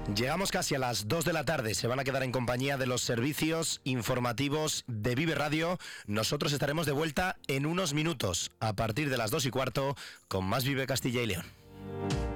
Llegamos casi a las 2 de la tarde, se van a quedar en compañía de los servicios informativos de Vive Radio. Nosotros estaremos de vuelta en unos minutos, a partir de las 2:15, con más Vive Castilla y León.